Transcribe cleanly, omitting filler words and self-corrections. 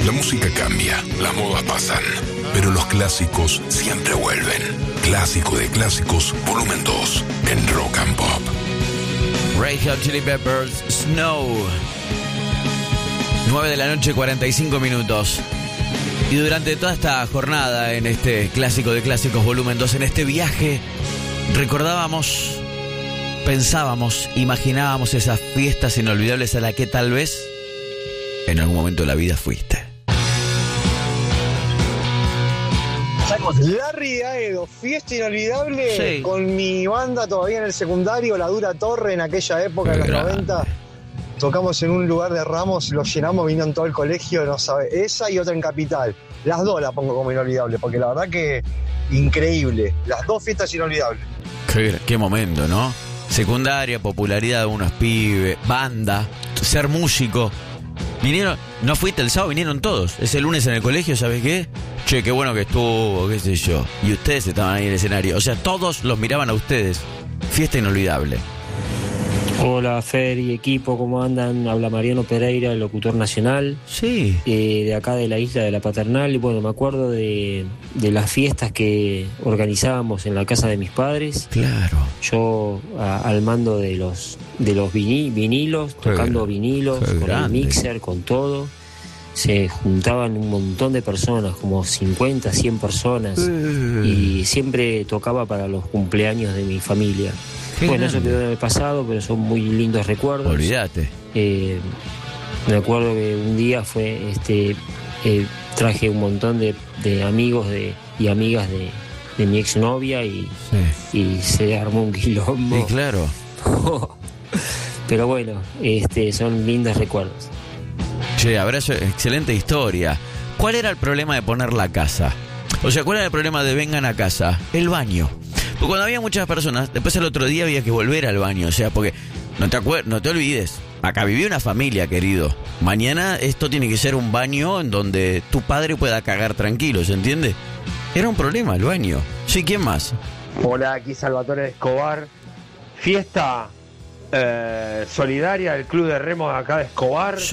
La música cambia, las modas pasan, pero los clásicos siempre vuelven. Clásico de clásicos, volumen 2, en Rock and Pop. Red Hot Chili Peppers, Snow. 9 de la noche, 45 minutos. Y durante toda esta jornada, en este Clásico de Clásicos, volumen 2, en este viaje, recordábamos, pensábamos, imaginábamos esas fiestas inolvidables a las que tal vez en algún momento de la vida fuiste. Larry Aedo, fiesta inolvidable, Sí. con mi banda todavía en el secundario, La Dura Torre, en aquella época, en los Grande. 90. Tocamos en un lugar de Ramos, lo llenamos, vinieron todo el colegio, no sabe, esa y otra en Capital. Las dos las pongo como inolvidable, porque la verdad que increíble. Las dos fiestas inolvidables. Qué momento, ¿no? Secundaria, popularidad de unos pibes, banda, ser músico. Vinieron, no fuiste el sábado, vinieron todos. Ese lunes en el colegio, ¿sabes qué? Che, qué bueno que estuvo, qué sé yo. Y ustedes estaban ahí en el escenario. O sea, todos los miraban a ustedes. Fiesta inolvidable. Hola Fer y equipo, ¿cómo andan? Habla Mariano Pereira, el locutor nacional, Sí. de acá de la isla de la Paternal. Y bueno, me acuerdo de las fiestas que organizábamos en la casa de mis padres. Claro. Yo al mando de los vinilos, Qué tocando gra- vinilos, qué con grande. el mixer, con todo. Se juntaban un montón de personas, como 50, 100 personas. Y siempre tocaba para los cumpleaños de mi familia. Qué Bueno, eso grande. quedó en el pasado, pero son muy lindos recuerdos. Olvídate. Me acuerdo que un día traje un montón de amigos y amigas de mi exnovia y se armó un quilombo. Sí, claro. Pero bueno, son lindos recuerdos. Che, abrazo, excelente historia. ¿Cuál era el problema de poner la casa? O sea, ¿cuál era el problema de vengan a casa? El baño. Porque cuando había muchas personas, después el otro día había que volver al baño. O sea, porque no te olvides, acá vivía una familia, querido. Mañana esto tiene que ser un baño en donde tu padre pueda cagar tranquilo, ¿se entiende? Era un problema el baño. Sí, ¿quién más? Hola, aquí Salvatore Escobar. Fiesta solidaria del Club de Remo de acá de Escobar.